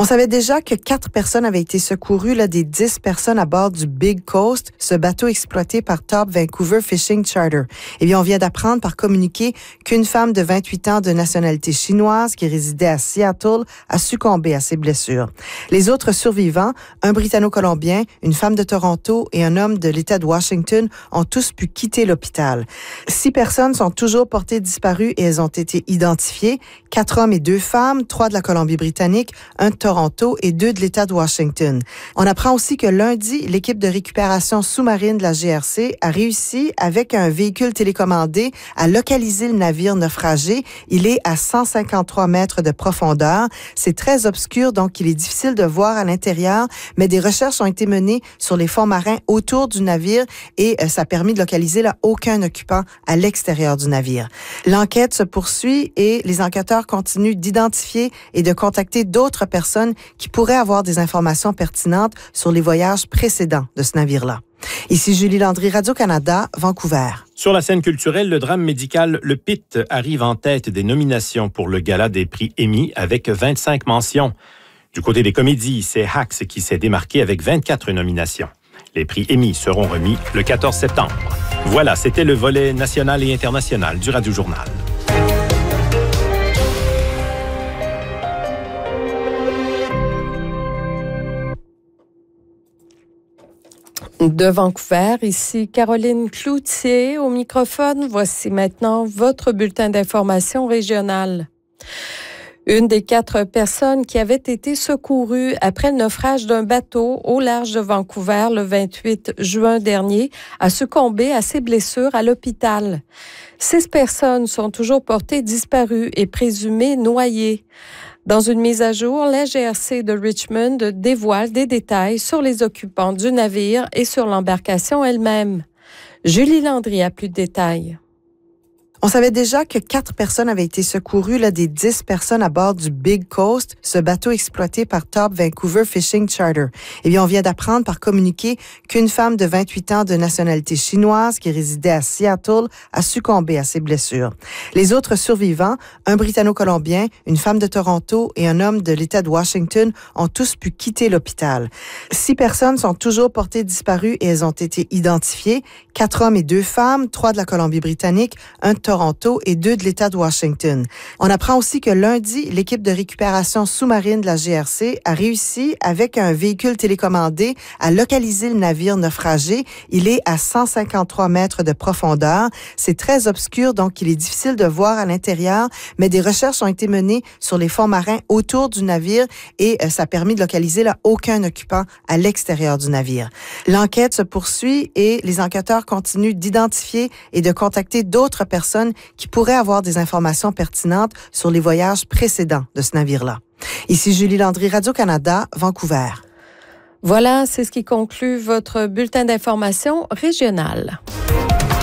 On savait déjà que 4 personnes avaient été secourues des 10 personnes à bord du Big Coast, ce bateau exploité par Top Vancouver Fishing Charter. Eh bien, on vient d'apprendre par communiqué qu'une femme de 28 ans de nationalité chinoise qui résidait à Seattle a succombé à ses blessures. Les autres survivants, un Britanno-Colombien, une femme de Toronto et un homme de l'État de Washington, ont tous pu quitter l'hôpital. 6 personnes sont toujours portées disparues et elles ont été identifiées. 4 hommes et 2 femmes, 3 de la Colombie-Britannique, 1 de Toronto et 2 de l'État de Washington. On apprend aussi que lundi, l'équipe de récupération sous-marine de la GRC a réussi, avec un véhicule télécommandé, à localiser le navire naufragé. Il est à 153 mètres de profondeur. C'est très obscur, donc il est difficile de voir à l'intérieur, mais des recherches ont été menées sur les fonds marins autour du navire et ça a permis de localiser aucun occupant à l'extérieur du navire. L'enquête se poursuit et les enquêteurs continuent d'identifier et de contacter d'autres personnes qui pourraient avoir des informations pertinentes sur les voyages précédents de ce navire-là. Ici Julie Landry, Radio-Canada, Vancouver. Sur la scène culturelle, le drame médical Le Pit arrive en tête des nominations pour le gala des prix Emmy avec 25 mentions. Du côté des comédies, c'est Hacks qui s'est démarqué avec 24 nominations. Les prix Emmy seront remis le 14 septembre. Voilà, c'était le volet national et international du Radio-Journal. De Vancouver, ici Caroline Cloutier au microphone. Voici maintenant votre bulletin d'information régionale. Une des 4 personnes qui avaient été secourues après le naufrage d'un bateau au large de Vancouver le 28 juin dernier a succombé à ses blessures à l'hôpital. 6 personnes sont toujours portées disparues et présumées noyées. Dans une mise à jour, la GRC de Richmond dévoile des détails sur les occupants du navire et sur l'embarcation elle-même. Julie Landry a plus de détails. On savait déjà que 4 personnes avaient été secourues des 10 personnes à bord du Big Coast, ce bateau exploité par Top Vancouver Fishing Charter. Eh bien, on vient d'apprendre par communiqué qu'une femme de 28 ans de nationalité chinoise qui résidait à Seattle a succombé à ses blessures. Les autres survivants, un Britanno-Colombien, une femme de Toronto et un homme de l'État de Washington, ont tous pu quitter l'hôpital. 6 personnes sont toujours portées disparues et elles ont été identifiées. 4 hommes et 2 femmes, 3 de la Colombie-Britannique, 1 de Toronto et 2 de l'État de Washington. On apprend aussi que lundi, l'équipe de récupération sous-marine de la GRC a réussi, avec un véhicule télécommandé, à localiser le navire naufragé. Il est à 153 mètres de profondeur. C'est très obscur, donc il est difficile de voir à l'intérieur, mais des recherches ont été menées sur les fonds marins autour du navire et ça a permis de localiser aucun occupant à l'extérieur du navire. L'enquête se poursuit et les enquêteurs continuent d'identifier et de contacter d'autres personnes qui pourraient avoir des informations pertinentes sur les voyages précédents de ce navire-là. Ici Julie Landry, Radio-Canada, Vancouver. Voilà, c'est ce qui conclut votre bulletin d'information régionale.